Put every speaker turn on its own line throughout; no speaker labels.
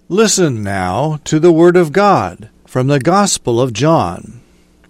Listen now to the word of God from the Gospel of John.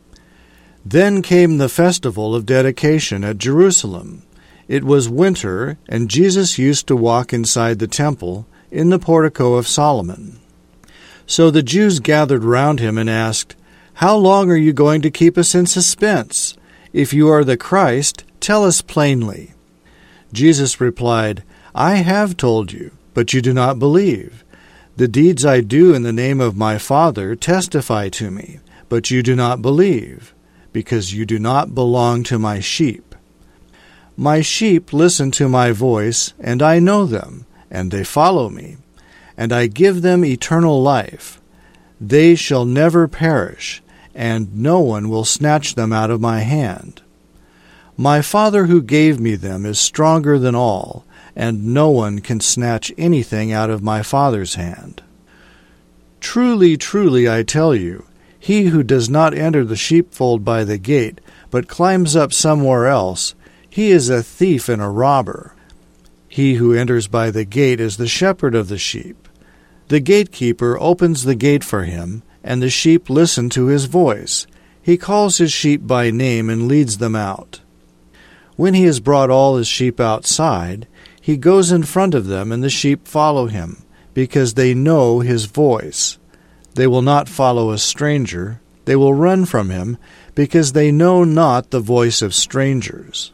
Then came the festival of dedication at Jerusalem. It was winter, and Jesus used to walk inside the temple in the portico of Solomon. So the Jews gathered round him and asked, "How long are you going to keep us in suspense? If you are the Christ, tell us plainly." Jesus replied, "I have told you, but you do not believe. The deeds I do in the name of my Father testify to me, but you do not believe, because you do not belong to my sheep. My sheep listen to my voice, and I know them, and they follow me, and I give them eternal life. They shall never perish, and no one will snatch them out of my hand. My Father who gave me them is stronger than all, and no one can snatch anything out of my Father's hand. Truly, truly, I tell you, he who does not enter the sheepfold by the gate, but climbs up somewhere else, he is a thief and a robber. He who enters by the gate is the shepherd of the sheep. The gatekeeper opens the gate for him, and the sheep listen to his voice. He calls his sheep by name and leads them out. When he has brought all his sheep outside, he goes in front of them, and the sheep follow him, because they know his voice. They will not follow a stranger. They will run from him, because they know not the voice of strangers.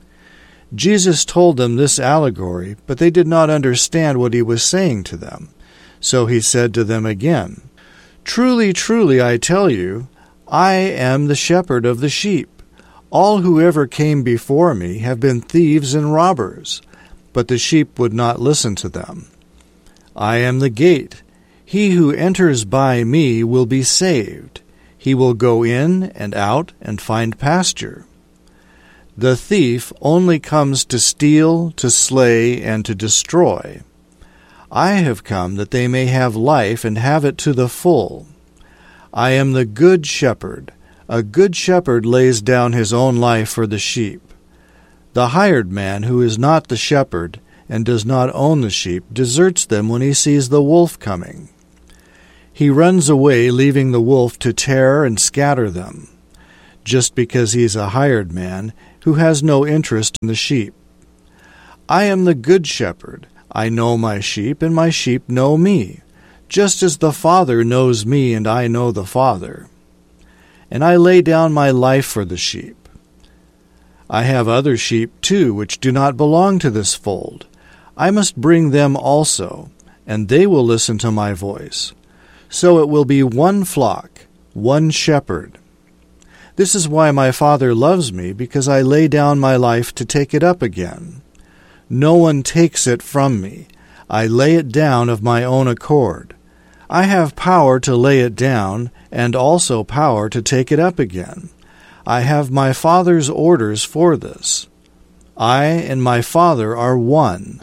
Jesus told them this allegory, but they did not understand what he was saying to them. So he said to them again, "Truly, truly, I tell you, I am the shepherd of the sheep. All who ever came before me have been thieves and robbers, but the sheep would not listen to them. I am the gate. He who enters by me will be saved. He will go in and out and find pasture. The thief only comes to steal, to slay, and to destroy. I have come that they may have life and have it to the full. I am the good shepherd. A good shepherd lays down his own life for the sheep. The hired man who is not the shepherd and does not own the sheep deserts them when he sees the wolf coming. He runs away, leaving the wolf to tear and scatter them, just because he is a hired man who has no interest in the sheep. I am the good shepherd. I know my sheep, and my sheep know me, just as the Father knows me, and I know the Father. And I lay down my life for the sheep. I have other sheep, too, which do not belong to this fold. I must bring them also, and they will listen to my voice. So it will be one flock, one shepherd. This is why my Father loves me, because I lay down my life to take it up again. No one takes it from me. I lay it down of my own accord. I have power to lay it down, and also power to take it up again. I have my Father's orders for this. I and my Father are one."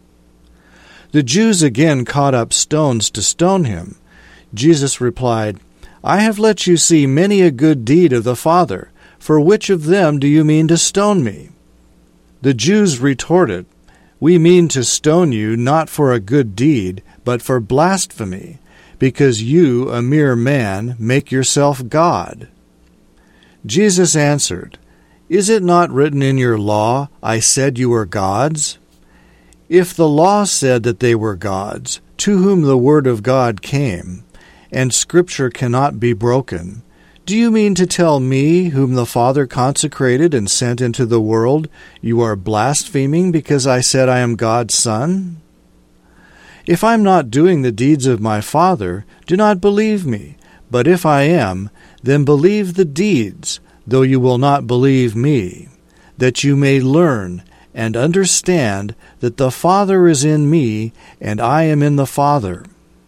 The Jews again caught up stones to stone him. Jesus replied, "I have let you see many a good deed of the Father. For which of them do you mean to stone me?" The Jews retorted, "We mean to stone you not for a good deed, but for blasphemy, because you, a mere man, make yourself God." Jesus answered, "Is it not written in your law, 'I said you were gods'? If the law said that they were gods, to whom the word of God came, and Scripture cannot be broken, do you mean to tell me, whom the Father consecrated and sent into the world, you are blaspheming because I said I am God's Son? If I am not doing the deeds of my Father, do not believe me. But if I am, then believe the deeds, though you will not believe me, that you may learn and understand that the Father is in me, and I am in the Father."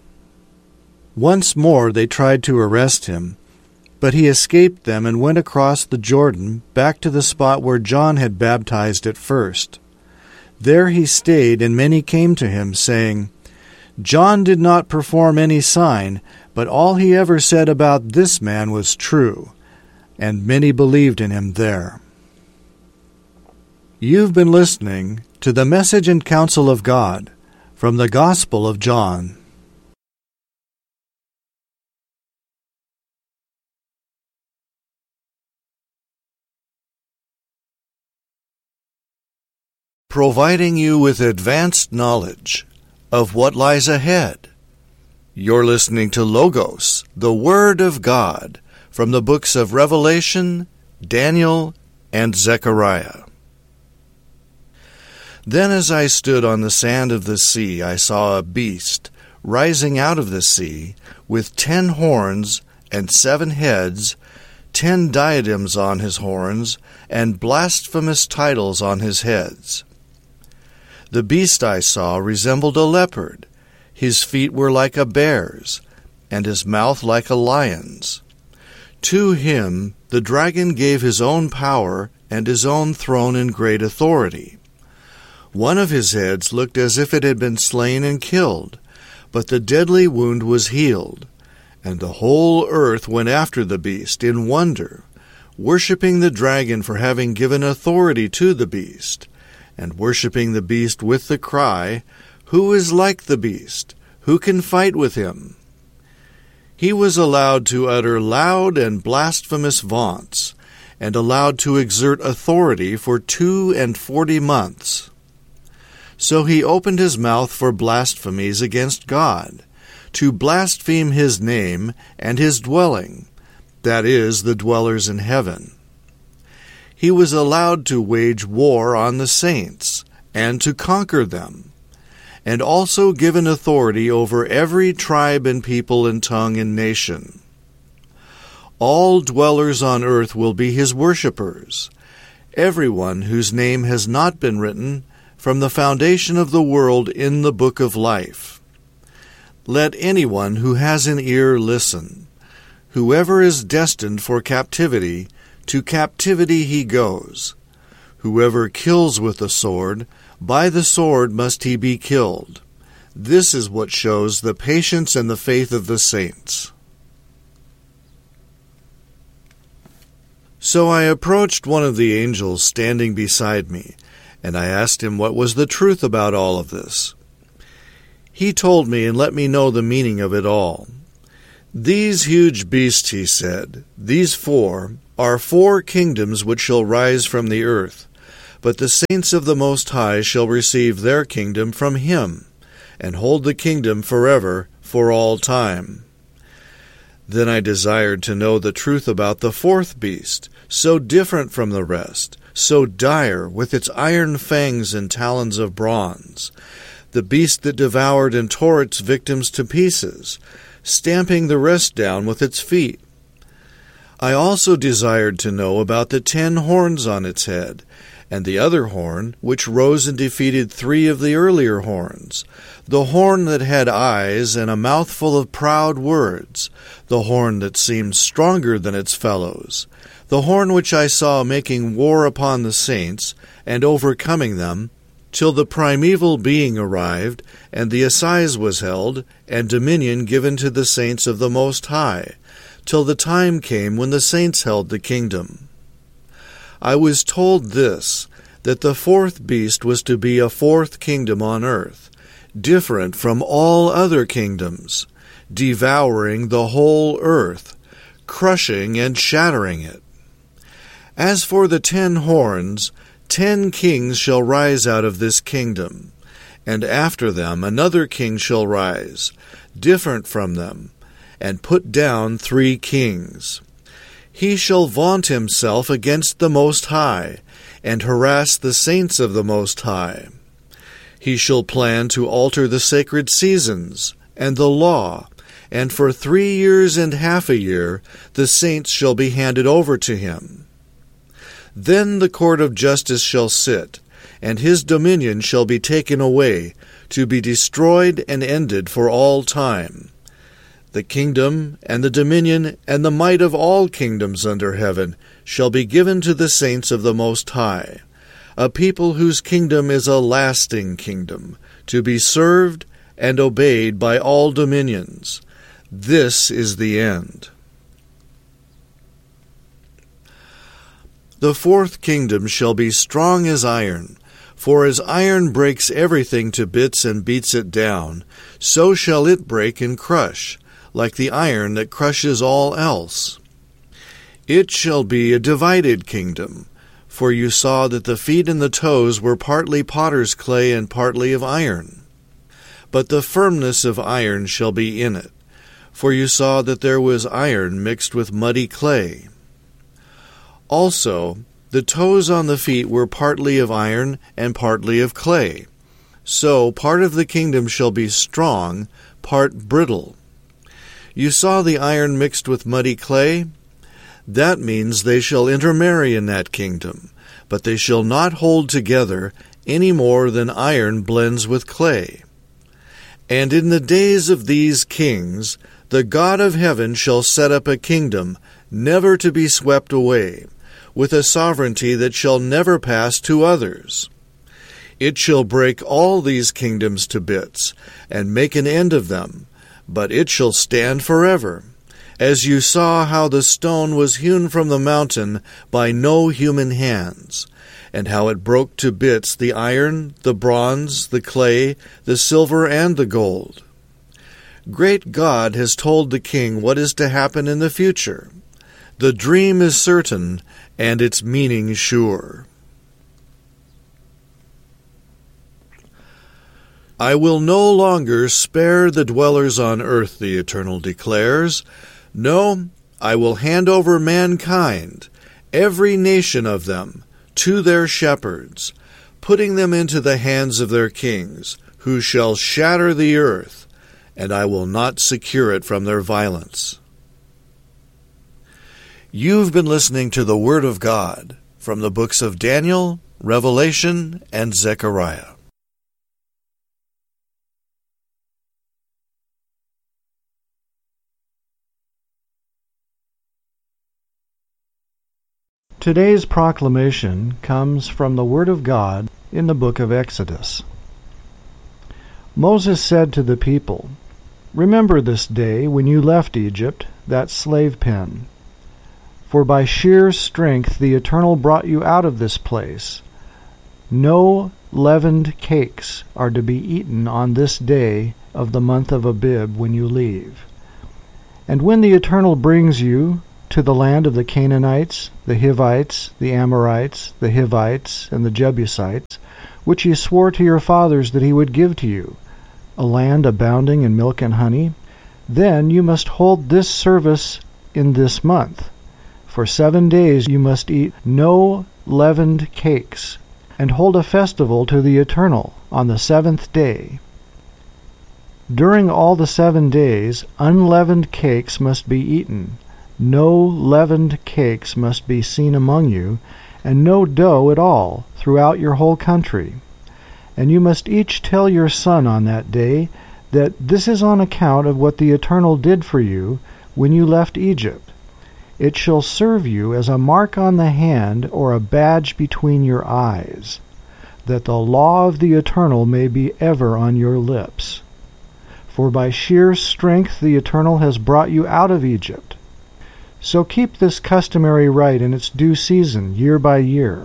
Once more they tried to arrest him, but he escaped them and went across the Jordan back to the spot where John had baptized at first. There he stayed, and many came to him, saying, "John did not perform any sign, but all he ever said about this man was true." And many believed in him there. You've been listening to the Message and Counsel of God from the Gospel of John. providing you with advanced knowledge of what lies ahead. You're listening to Logos, the Word of God, from the books of Revelation, Daniel, and Zechariah. Then as I stood on the sand of the sea, I saw a beast rising out of the sea, with 10 horns and 7 heads, 10 diadems on his horns, and blasphemous titles on his heads. The beast I saw resembled a leopard. His feet were like a bear's, and his mouth like a lion's. To him the dragon gave his own power and his own throne and great authority. One of his heads looked as if it had been slain and killed, but the deadly wound was healed, and the whole earth went after the beast in wonder, worshipping the dragon for having given authority to the beast, and worshipping the beast with the cry, "Who is like the beast? Who can fight with him?" He was allowed to utter loud and blasphemous vaunts, and allowed to exert authority for 42 months. So he opened his mouth for blasphemies against God, to blaspheme his name and his dwelling, that is, the dwellers in heaven. He was allowed to wage war on the saints, and to conquer them, and also given authority over every tribe and people and tongue and nation. All dwellers on earth will be his worshippers, everyone whose name has not been written from the foundation of the world in the book of life. Let anyone who has an ear listen. Whoever is destined for captivity, to captivity he goes. Whoever kills with the sword, by the sword must he be killed. This is what shows the patience and the faith of the saints. So I approached one of the angels standing beside me, and I asked him what was the truth about all of this. He told me and let me know the meaning of it all. "These huge beasts," he said, "these 4, are 4 kingdoms which shall rise from the earth, but the saints of the Most High shall receive their kingdom from him, and hold the kingdom forever, for all time." Then I desired to know the truth about the 4th beast, so different from the rest, so dire, with its iron fangs and talons of bronze, the beast that devoured and tore its victims to pieces, stamping the rest down with its feet. I also desired to know about the 10 horns on its head, and the other horn, which rose and defeated 3 of the earlier horns, the horn that had eyes and a mouthful of proud words, the horn that seemed stronger than its fellows, the horn which I saw making war upon the saints, and overcoming them, till the primeval being arrived, and the assize was held, and dominion given to the saints of the Most High, till the time came when the saints held the kingdom. I was told this, that the 4th beast was to be a 4th kingdom on earth, different from all other kingdoms, devouring the whole earth, crushing and shattering it. As for the 10 horns, 10 kings shall rise out of this kingdom, and after them another king shall rise, different from them, and put down 3 kings. He shall vaunt himself against the Most High, and harass the saints of the Most High. He shall plan to alter the sacred seasons, and the law, and for 3 years and half a year the saints shall be handed over to him. Then the court of justice shall sit, and his dominion shall be taken away, to be destroyed and ended for all time. The kingdom, and the dominion, and the might of all kingdoms under heaven shall be given to the saints of the Most High, a people whose kingdom is a lasting kingdom, to be served and obeyed by all dominions. This is the end. The 4th kingdom shall be strong as iron, for as iron breaks everything to bits and beats it down, so shall it break and crush, like the iron that crushes all else. It shall be a divided kingdom, For you saw that the feet and the toes were partly potter's clay and partly of iron. But the firmness of iron shall be in it, for you saw that there was iron mixed with muddy clay. Also, the toes on the feet were partly of iron and partly of clay. So part of the kingdom shall be strong, part brittle. You saw the iron mixed with muddy clay? That means they shall intermarry in that kingdom, but they shall not hold together any more than iron blends with clay. And in the days of these kings, the God of heaven shall set up a kingdom never to be swept away, with a sovereignty that shall never pass to others. It shall break all these kingdoms to bits, and make an end of them, but it shall stand forever, as you saw how the stone was hewn from the mountain by no human hands, and how it broke to bits the iron, the bronze, the clay, the silver, and the gold. Great God has told the king what is to happen in the future. The dream is certain, and its meaning sure. I will no longer spare the dwellers on earth, the Eternal declares. No, I will hand over mankind, every nation of them, to their shepherds, putting them into the hands of their kings, who shall shatter the earth, and I will not secure it from their violence. You've been listening to the Word of God from the books of Daniel, Revelation, and Zechariah.
Today's proclamation comes from the Word of God in the book of Exodus. Moses said to the people, "Remember this day when you left Egypt, that slave pen. For by sheer strength the Eternal brought you out of this place. No leavened cakes are to be eaten on this day of the month of Abib when you leave. And when the Eternal brings you to the land of the Canaanites, the Hivites, the Amorites, the Hivites, and the Jebusites, which he swore to your fathers that he would give to you, a land abounding in milk and honey, then you must hold this service in this month. For 7 days you must eat no leavened cakes, and hold a festival to the Eternal on the 7th day. During all the 7 days, unleavened cakes must be eaten. No leavened cakes must be seen among you, and no dough at all throughout your whole country. And you must each tell your son on that day that this is on account of what the Eternal did for you when you left Egypt. It shall serve you as a mark on the hand or a badge between your eyes, that the law of the Eternal may be ever on your lips. For by sheer strength the Eternal has brought you out of Egypt. So keep this customary rite in its due season, year by year.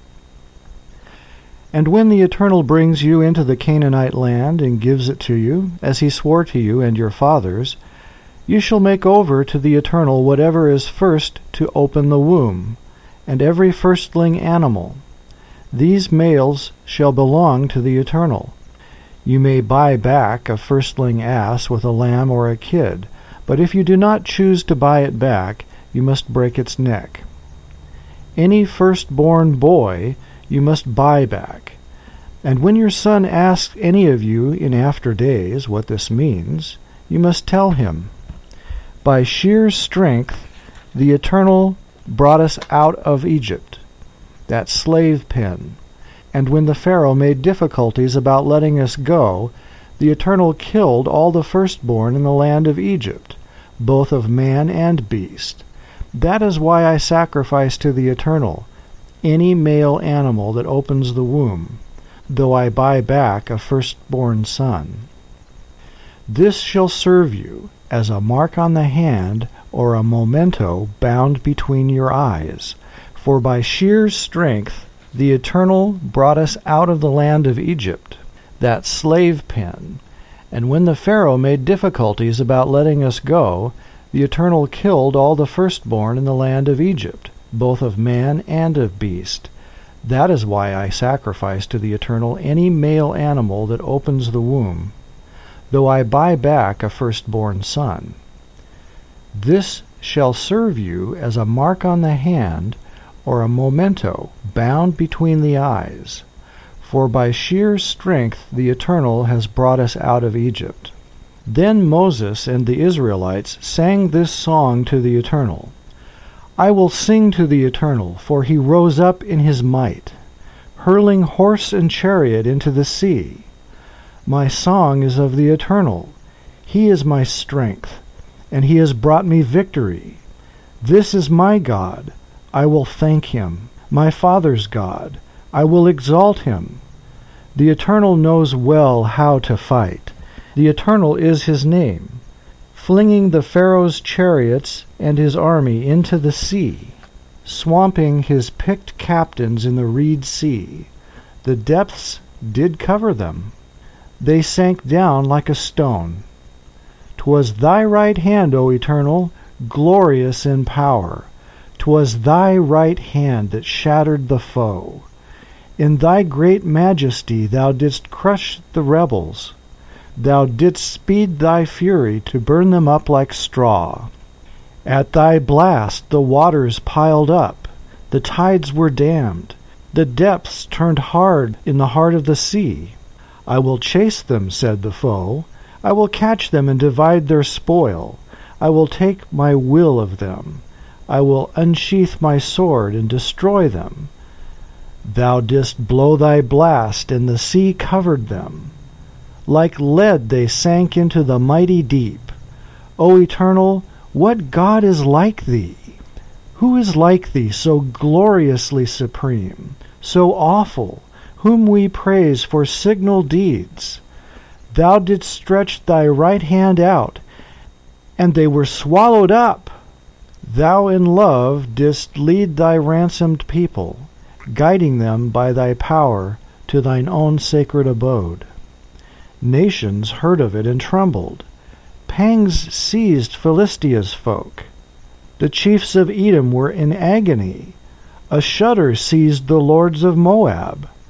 And when the Eternal brings you into the Canaanite land and gives it to you, as he swore to you and your fathers, you shall make over to the Eternal whatever is first to open the womb, and every firstling animal. These males shall belong to the Eternal. You may buy back a firstling ass with a lamb or a kid, but if you do not choose to buy it back, you must break its neck. Any firstborn boy you must buy back. And when your son asks any of you in after days what this means, you must tell him, by sheer strength the Eternal brought us out of Egypt, that slave pen. And when the Pharaoh made difficulties about letting us go, the Eternal killed all the firstborn in the land of Egypt, both of man and beast. That is why I sacrifice to the Eternal any male animal that opens the womb, though I buy back a firstborn son. This shall serve you as a mark on the hand or a memento bound between your eyes. For by sheer strength the Eternal brought us out of the land of Egypt, that slave pen. And when the Pharaoh made difficulties about letting us go, the Eternal killed all the firstborn in the land of Egypt, both of man and of beast. That is why I sacrifice to the Eternal any male animal that opens the womb, though I buy back a firstborn son. This shall serve you as a mark on the hand, or a memento bound between the eyes. For by sheer strength the Eternal has brought us out of Egypt. Then Moses and the Israelites sang this song to the Eternal. I will sing to the Eternal, for he rose up in his might, hurling horse and chariot into the sea. My song is of the Eternal. He is my strength, and he has brought me victory. This is my God. I will thank him. My Father's God. I will exalt him. The Eternal knows well how to fight. The Eternal is his name, flinging the Pharaoh's chariots and his army into the sea, swamping his picked captains in the reed sea. The depths did cover them. They sank down like a stone. 'Twas thy right hand, O Eternal, glorious in power. 'Twas thy right hand that shattered the foe. In thy great majesty thou didst crush the rebels. Thou didst speed thy fury to burn them up like straw. At thy blast the waters piled up, the tides were dammed, the depths turned hard in the heart of the sea. I will chase them, said the foe. I will catch them and divide their spoil. I will take my will of them. I will unsheath my sword and destroy them. Thou didst blow thy blast, and the sea covered them. Like lead they sank into the mighty deep. O Eternal, what God is like thee? Who is like thee, so gloriously supreme, so awful, whom we praise for signal deeds? Thou didst stretch thy right hand out, and they were swallowed up. Thou in love didst lead thy ransomed people, guiding them by thy power to thine own sacred abode. Nations heard of it and trembled. Pangs seized Philistia's folk. The chiefs of Edom were in agony. A shudder seized the lords of Moab.